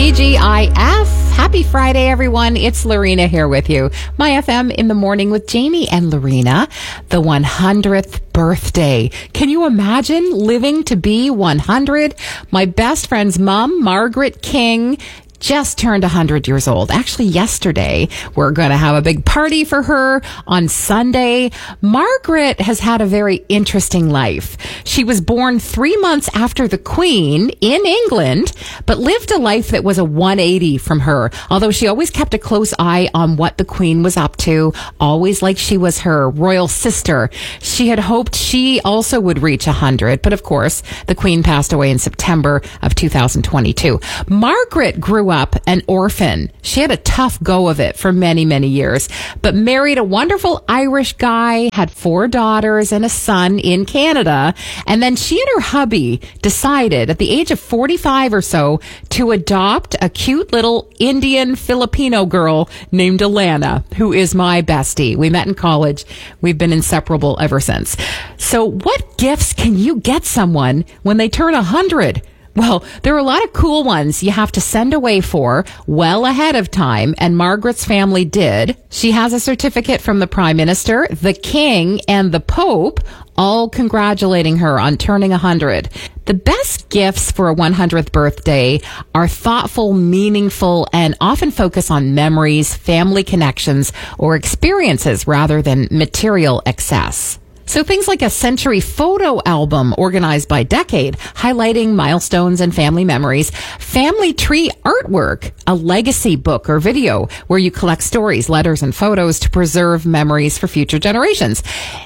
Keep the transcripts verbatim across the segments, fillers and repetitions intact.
T G I F. Happy Friday, everyone. It's Lorena here with you. My F M in the morning with Jamie and Lorena. The one hundredth birthday. Can you imagine living to be one hundred? My best friend's mom, Margaret King, just turned one hundred years old. Actually, yesterday, we're going to have a big party for her on Sunday. Margaret has had a very interesting life. She was born three months after the Queen in England, but lived a life that was a one eighty from her. Although she always kept a close eye on what the Queen was up to, always like she was her royal sister. She had hoped she also would reach one hundred, but of course, the Queen passed away in September of two thousand twenty-two. Margaret grew up an orphan. She had a tough go of it for many, many years, but married a wonderful Irish guy, had four daughters and a son in Canada. And then she and her hubby decided at the age of forty-five or so to adopt a cute little Indian Filipino girl named Alana, who is my bestie. We met in college. We've been inseparable ever since. So what gifts can you get someone when they turn one hundred? Well, there are a lot of cool ones you have to send away for well ahead of time, and Margaret's family did. She has a certificate from the Prime Minister, the King, and the Pope, all congratulating her on turning one hundred. The best gifts for a one hundredth birthday are thoughtful, meaningful, and often focus on memories, family connections, or experiences rather than material excess. So things like a century photo album organized by decade, highlighting milestones and family memories, family tree artwork, a legacy book or video where you collect stories, letters, and photos to preserve memories for future generations.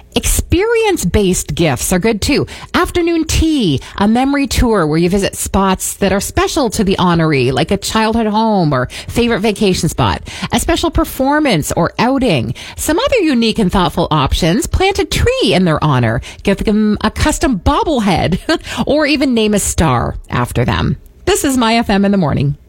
Experience-based gifts are good too. Afternoon tea, a memory tour where you visit spots that are special to the honoree, like a childhood home or favorite vacation spot, a special performance or outing. Some other unique and thoughtful options: plant a tree in their honor, give them a custom bobblehead, or even name a star after them. This is My F M in the morning.